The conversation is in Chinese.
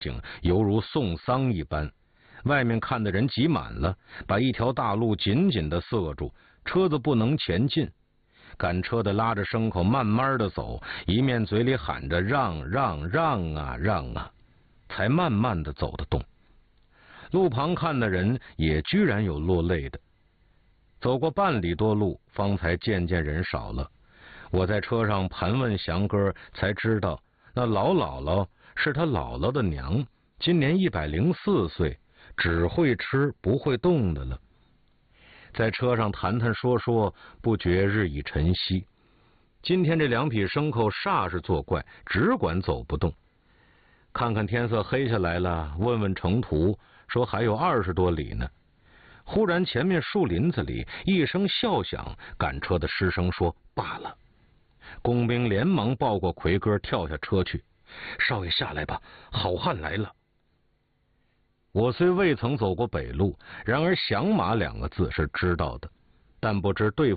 景犹如送丧一般，外面看的人挤满了，把一条大路紧紧地塞住，车子不能前进。赶车的拉着牲口慢慢地走，一面嘴里喊着让让让啊让啊，才慢慢地走得动。路旁看的人也居然有落泪的。走过半里多路，方才渐渐人少了。我在车上盘问祥哥，才知道那老姥姥是他姥姥的娘，今年104岁，只会吃不会动的了。在车上谈谈说说，不觉日已晨曦。今天这2匹牲口煞是作怪，只管走不动。看看天色黑下来了，问问程途，说还有20多里呢。忽然前面树林子里一声笑响，赶车的师生说罢了。工兵连忙抱过魁哥，跳下车去。少爷下来吧，好汉来了。我虽未曾走过北路，然而响马2个字是知道的，但不知对